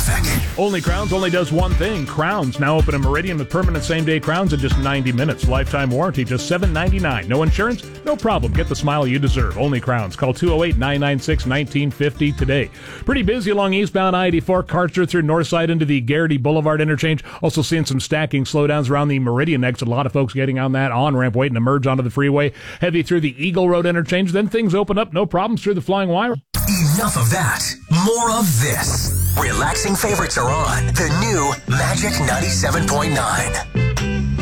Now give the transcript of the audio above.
traffic. Only Crowns only does one thing. Crowns now open in Meridian with permanent same-day crowns in just 90 minutes. Lifetime warranty, just $7.99. No insurance? No problem. Get the smile you deserve. Only Crowns. Call 208-996-1950 today. Pretty busy along eastbound I-84. Cars through Northside into the Garrity Boulevard interchange. Also seeing some stacking slowdowns around the Meridian exit. A lot of folks getting on that on-ramp waiting to merge onto the freeway. Heavy through the Eagle Road interchange. Then things open up. No problems through the Flying Wire. Enough of that. More of this. Relaxing favorites are on. The new Magic 97.9.